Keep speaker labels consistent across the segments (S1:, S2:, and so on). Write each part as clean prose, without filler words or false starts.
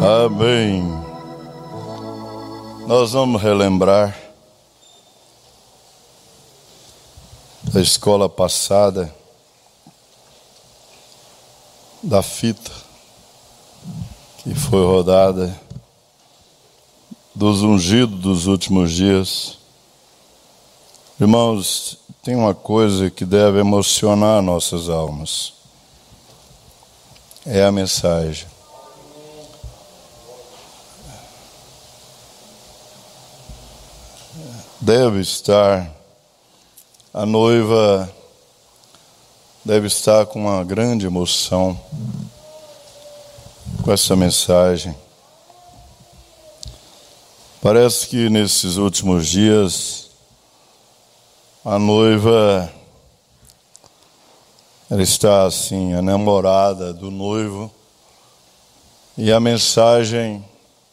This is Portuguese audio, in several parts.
S1: Amém. Nós vamos relembrar da escola passada, da fita que foi rodada, dos ungidos dos últimos dias. Irmãos, tem uma coisa que deve emocionar nossas almas. É a mensagem. Deve estar, a noiva deve estar com uma grande emoção com essa mensagem. Parece que nesses últimos dias a noiva, ela está assim, a namorada do noivo, e a mensagem,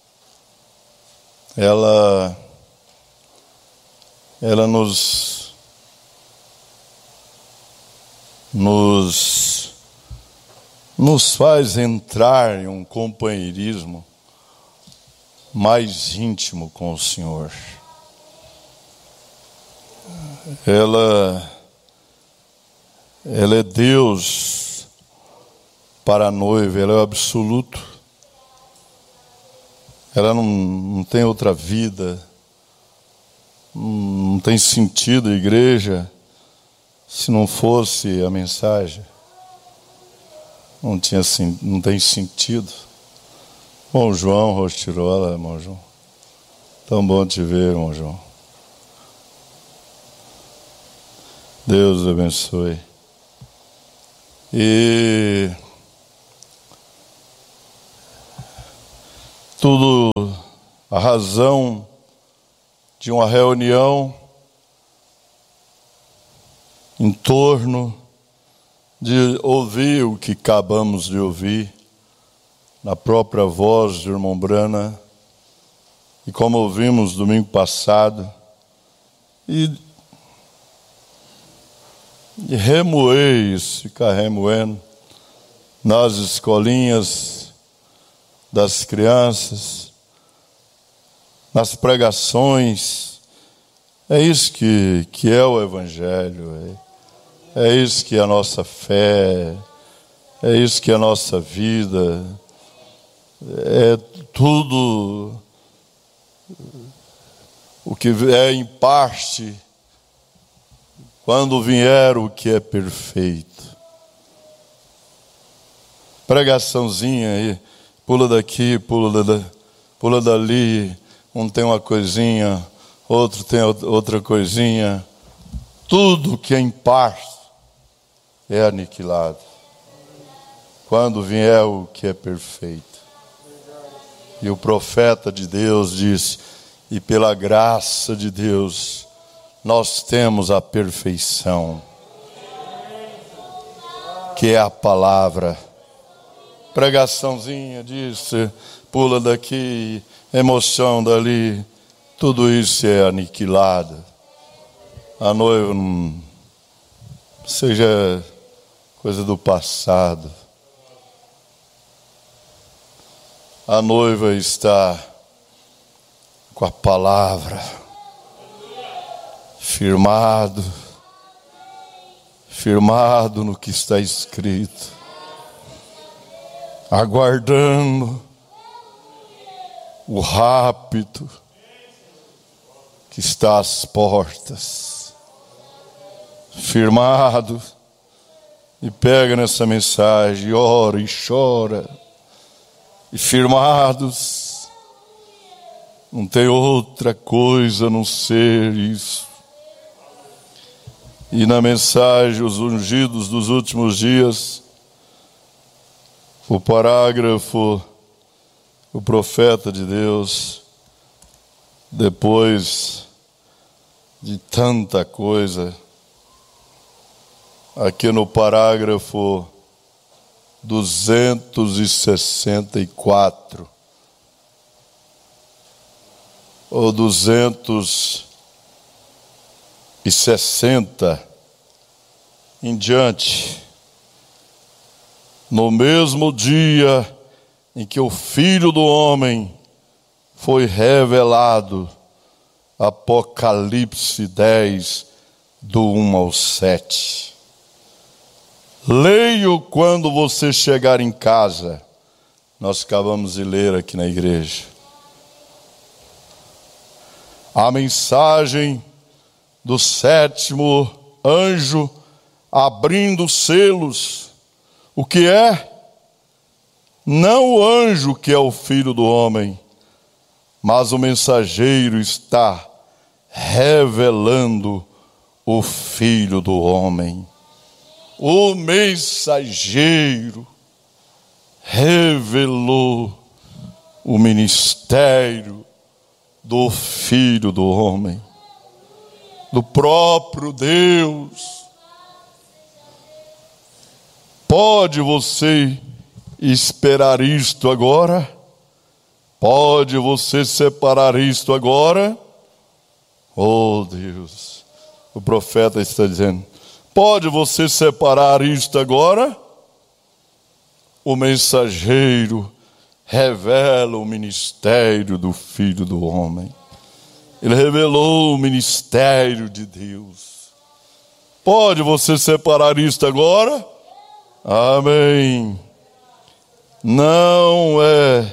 S1: ela nos faz entrar em um companheirismo mais íntimo com o Senhor. Ela é Deus para a noiva, ela é o absoluto. Ela não tem outra vida, não tem sentido a igreja se não fosse a mensagem. Não tem sentido. Bom João Rostirola, irmão João. Tão bom te ver, irmão João. Deus abençoe. E tudo, a razão de uma reunião em torno de ouvir o que acabamos de ouvir na própria voz do irmão Brana, e como ouvimos domingo passado, e remoer isso, ficar remoendo nas escolinhas das crianças, nas pregações. É isso que é o Evangelho, é isso que é a nossa fé, é isso que é a nossa vida, é tudo o que é em parte, quando vier o que é perfeito. Pregaçãozinha aí, pula daqui, pula dali, um tem uma coisinha, outro tem outra coisinha. Tudo que é em parte é aniquilado quando vier o que é perfeito. E o profeta de Deus disse: e pela graça de Deus nós temos a perfeição, que é a palavra. Pregaçãozinha disse, pula daqui, emoção dali, tudo isso é aniquilado. A noiva não seja coisa do passado. A noiva está com a palavra, firmado no que está escrito, aguardando o rapto que está às portas, firmado, e pega nessa mensagem, ora e chora, e firmados, não tem outra coisa a não ser isso. E na mensagem, os ungidos dos últimos dias, o parágrafo, o profeta de Deus, depois de tanta coisa, aqui no parágrafo 264, ou 260 em diante, no mesmo dia em que o Filho do Homem foi revelado. Apocalipse 10, do 1 ao 7. Leio quando você chegar em casa. Nós acabamos de ler aqui na igreja. A mensagem do 7º anjo abrindo os selos. O que é? Não o anjo que é o Filho do Homem, mas o mensageiro está revelando o Filho do Homem. O mensageiro revelou o ministério do Filho do Homem, do próprio Deus. Pode você esperar isto agora? Pode você separar isto agora? Oh Deus, o profeta está dizendo, pode você separar isto agora? O mensageiro revela o ministério do Filho do Homem. Ele revelou o ministério de Deus. Pode você separar isto agora? Amém. Não é.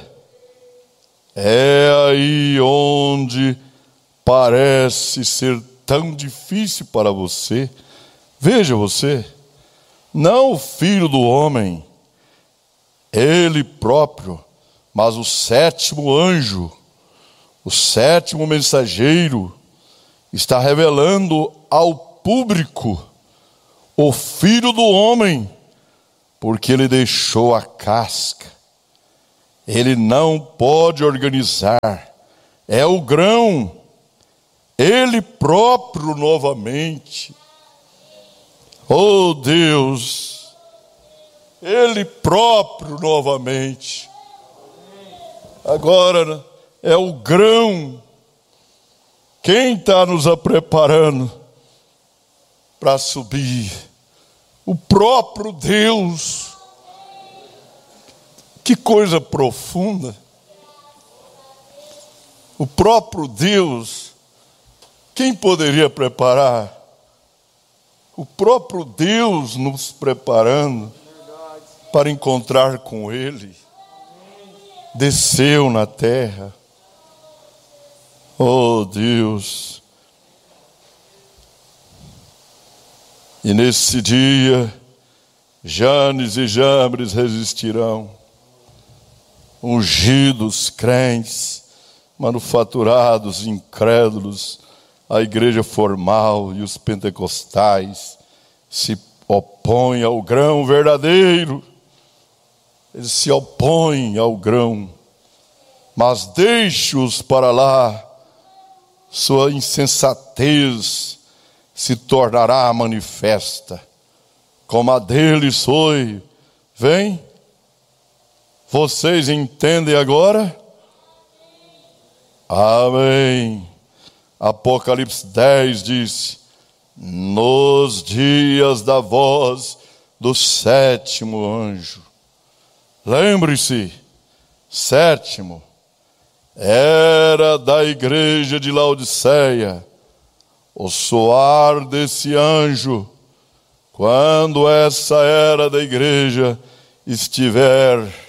S1: É aí onde parece ser tão difícil para você. Veja você, não o Filho do Homem, ele próprio, mas o 7º anjo, o 7º mensageiro, está revelando ao público o Filho do Homem, porque ele deixou a casca. Ele não pode organizar. É o grão. Ele próprio novamente. Oh Deus. Ele próprio novamente. Agora é o grão. Quem está nos preparando para subir? O próprio Deus. Que coisa profunda. O próprio Deus. Quem poderia preparar? O próprio Deus nos preparando para encontrar com Ele. Desceu na terra. Oh Deus. E nesse dia, Janes e Jambres resistirão. Ungidos, crentes, manufaturados, incrédulos, a igreja formal e os pentecostais se opõem ao grão verdadeiro. Eles se opõem ao grão, mas deixe-os para lá, sua insensatez se tornará manifesta, como a deles foi. Vem. Vocês entendem agora? Amém. Apocalipse 10 diz: nos dias da voz do 7º anjo. Lembre-se, 7º era da igreja de Laodiceia. O soar desse anjo, quando essa era da igreja estiver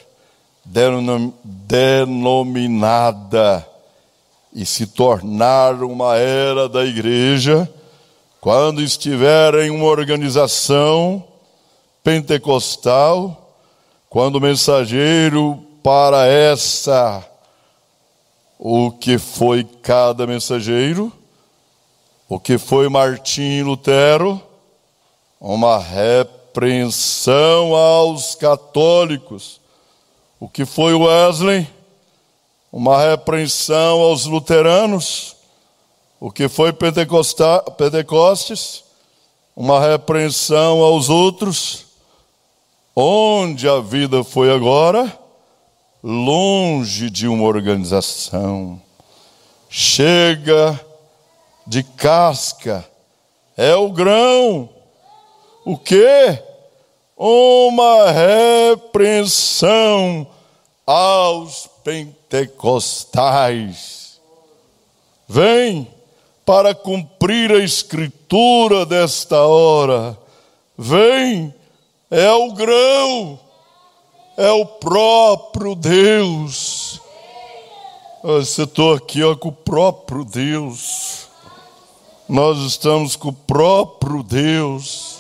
S1: denominada e se tornar uma era da igreja, quando estiver em uma organização pentecostal, quando o mensageiro para essa, o que foi cada mensageiro, o que foi Martim Lutero, uma repreensão aos católicos. O que foi Wesley? Uma repreensão aos luteranos. O que foi Pentecostes? Uma repreensão aos outros. Onde a vida foi agora? Longe de uma organização. Chega de casca. É o grão. O quê? Uma repreensão aos pentecostais. Vem para cumprir a escritura desta hora. Vem, é o grão, é o próprio Deus. Você estou aqui com o próprio Deus. Nós estamos com o próprio Deus.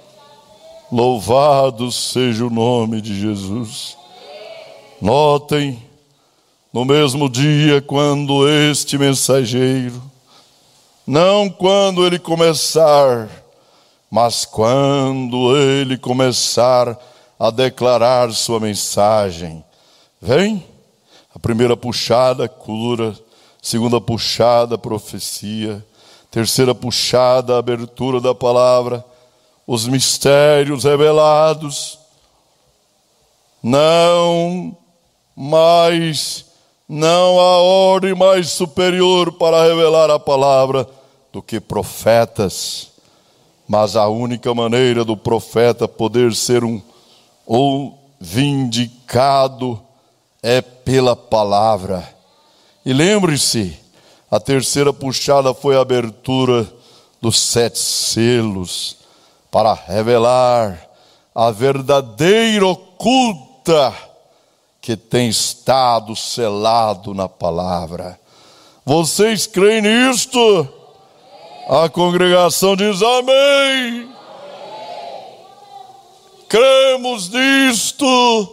S1: Louvado seja o nome de Jesus. Notem, no mesmo dia, quando este mensageiro, não quando ele começar, mas quando ele começar a declarar sua mensagem, vem, a primeira puxada, cura, segunda puxada, profecia, terceira puxada, abertura da palavra, os mistérios revelados. Não há ordem mais superior para revelar a palavra do que profetas. Mas a única maneira do profeta poder ser vindicado é pela palavra. E lembre-se, a terceira puxada foi a abertura dos 7 selos, para revelar a verdadeira oculta que tem estado selado na palavra. Vocês creem nisto? A congregação diz amém. Cremos nisto.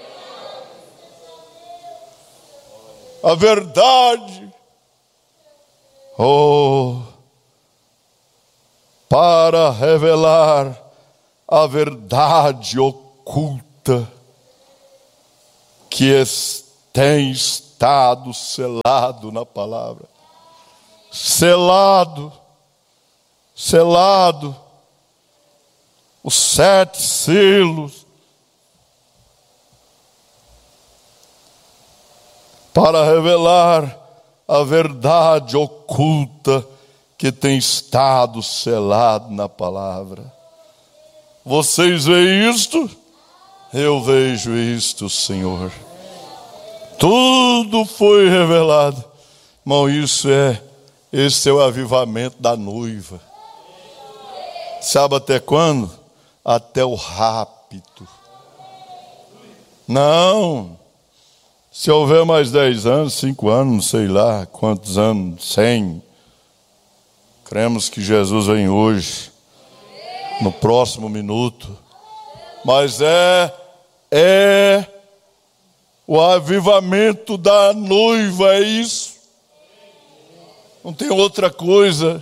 S1: A verdade. Para revelar a verdade oculta que tem estado selado na palavra. Selado. Os 7 selos. Para revelar a verdade oculta que tem estado selado na palavra. Vocês veem isto? Eu vejo isto, Senhor. Tudo foi revelado. Irmão, esse é o avivamento da noiva. Sabe até quando? Até o rapto. Não. Se houver mais 10 anos, 5 anos, não sei lá quantos anos, 100. Cremos que Jesus vem hoje, no próximo minuto. Mas é o avivamento da noiva, é isso. Não tem outra coisa.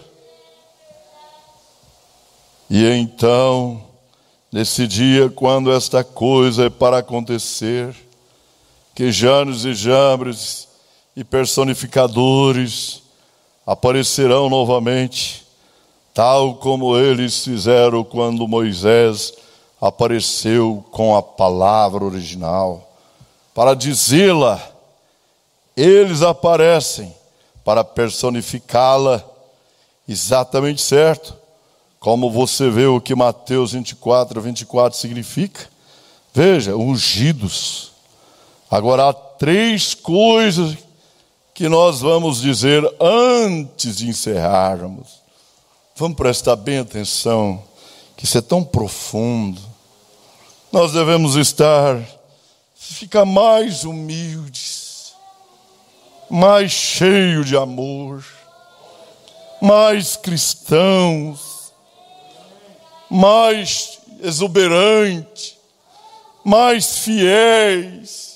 S1: E então, nesse dia, quando esta coisa é para acontecer, que Janes e Jambres e personificadores aparecerão novamente, tal como eles fizeram quando Moisés apareceu com a palavra original. Para dizê-la, eles aparecem para personificá-la, exatamente certo. Como você vê o que Mateus 24 significa. Veja, ungidos. Agora há 3 coisas que nós vamos dizer antes de encerrarmos. Vamos prestar bem atenção, que isso é tão profundo. Nós devemos ficar mais humildes, mais cheios de amor, mais cristãos, mais exuberantes, mais fiéis,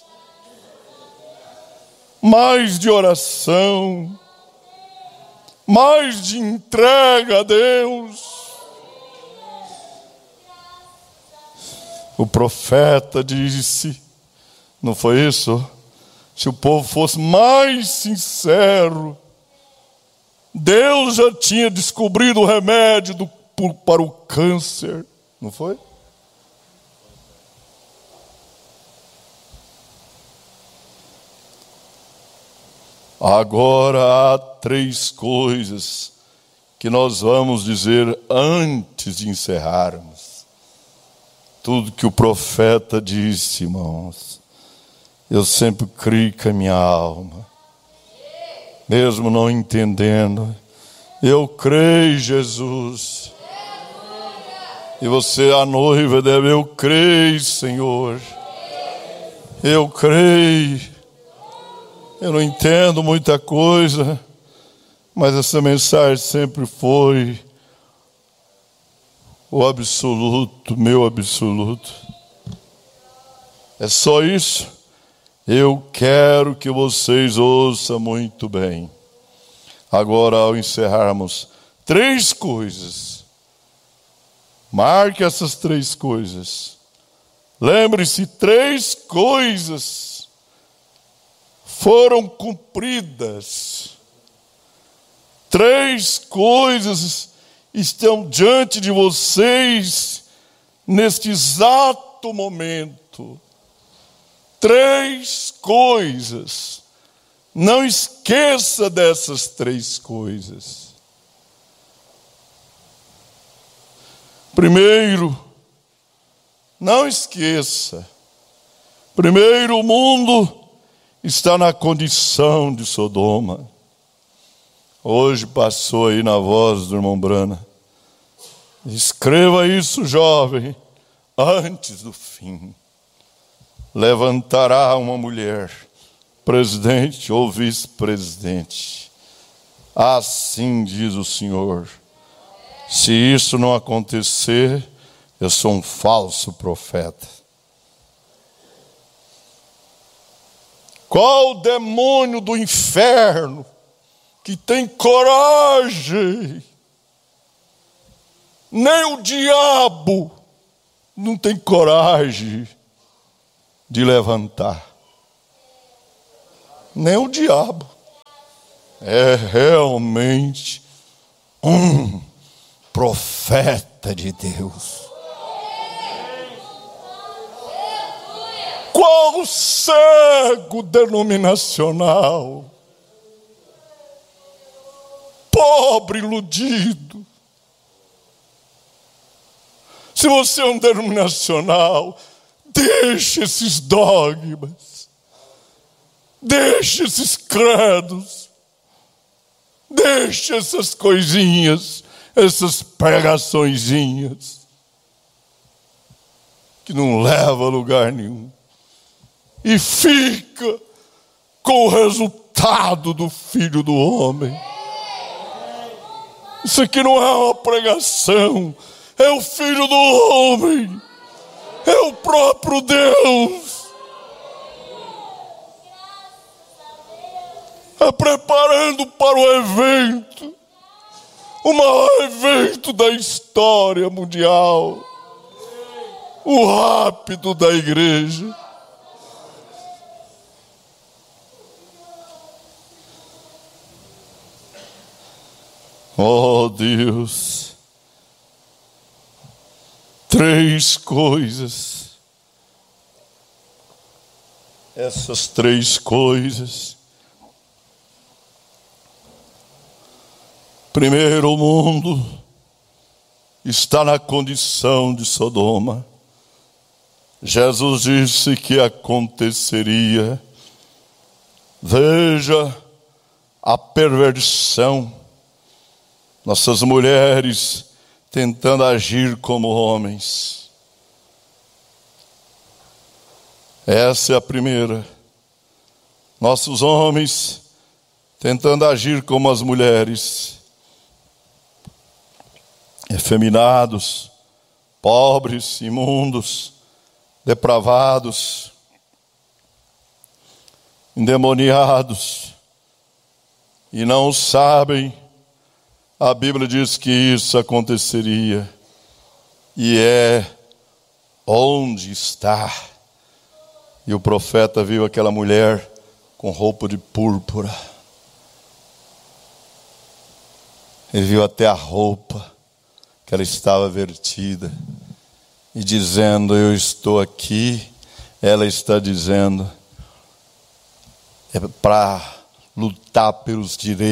S1: mais de oração, mais de entrega a Deus. O profeta disse, não foi isso? Se o povo fosse mais sincero, Deus já tinha descobrido o remédio para o câncer, não foi? Agora há 3 coisas que nós vamos dizer antes de encerrarmos. Tudo que o profeta disse, irmãos. eu sempre criei com a minha alma, mesmo não entendendo. Eu creio, Jesus. E você, a noiva, deve: eu creio, Senhor. Eu creio. Eu não entendo muita coisa, mas essa mensagem sempre foi o absoluto, meu absoluto. É só isso. Eu quero que vocês ouçam muito bem. Agora, ao encerrarmos, 3 coisas. Marque essas 3 coisas. Lembre-se, 3 coisas foram cumpridas. 3 coisas estão diante de vocês neste exato momento. 3 coisas. Não esqueça dessas 3 coisas. Primeiro, não esqueça. Primeiro, o mundo está na condição de Sodoma. Hoje passou aí na voz do irmão Brana. Escreva isso, jovem, antes do fim. Levantará uma mulher, presidente ou vice-presidente. Assim diz o Senhor. Se isso não acontecer, eu sou um falso profeta. Qual o demônio do inferno que tem coragem? Nem o diabo não tem coragem de levantar. Nem o diabo. É realmente um profeta de Deus. Qual cego denominacional? Pobre iludido. Se você é um denominacional, deixe esses dogmas, deixe esses credos, deixe essas coisinhas, essas pregaçõezinhas, que não levam a lugar nenhum. E fica com o resultado do Filho do Homem. Isso aqui não é uma pregação, é o Filho do Homem, é o próprio Deus. É preparando para o evento, o maior evento da história mundial, o rápido da igreja. Oh Deus, 3 coisas. Essas 3 coisas. Primeiro, o mundo está na condição de Sodoma. Jesus disse que aconteceria. Veja a perversão. Nossas mulheres tentando agir como homens. Essa é a primeira. Nossos homens tentando agir como as mulheres. Efeminados, pobres, imundos, depravados, endemoniados. E não sabem. A Bíblia diz que isso aconteceria. E é onde está. E o profeta viu aquela mulher com roupa de púrpura. Ele viu até a roupa que ela estava vertida. E dizendo: eu estou aqui. Ela está dizendo: é para lutar pelos direitos